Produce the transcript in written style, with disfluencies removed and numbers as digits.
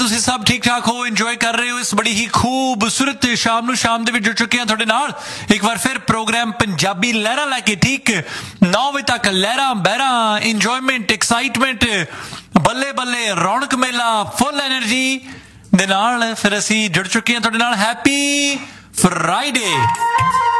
ਤੁਸੀਂ ਸਭ ਠੀਕ ਠਾਕ ਹੋ, ਇੰਜੋਏ ਕਰ ਰਹੇ ਹੋ ਇਸ ਬੜੀ ਹੀ ਖੂਬਸੂਰਤ ਸ਼ਾਮ ਨੂੰ। ਸ਼ਾਮ ਦੇ ਵਿੱਚ ਜੁੜ ਚੁੱਕੇ ਹਾਂ ਤੁਹਾਡੇ ਨਾਲ ਇੱਕ ਵਾਰ ਫਿਰ ਪ੍ਰੋਗਰਾਮ ਪੰਜਾਬੀ ਲਹਿਰਾਂ ਲੈ ਕੇ। ਠੀਕ 9 ਵਜੇ ਤੱਕ ਲਹਿਰਾਂ ਬਹਿਰਾਂ, ਇੰਜੋਇਮੈਂਟ, ਐਕਸਾਈਟਮੈਂਟ, ਬੱਲੇ ਬੱਲੇ, ਰੌਣਕ ਮੇਲਾ, ਫੁੱਲ ਐਨਰਜੀ ਦੇ ਨਾਲ ਫਿਰ ਅਸੀਂ ਜੁੜ ਚੁੱਕੇ ਹਾਂ ਤੁਹਾਡੇ ਨਾਲ। Happy Friday.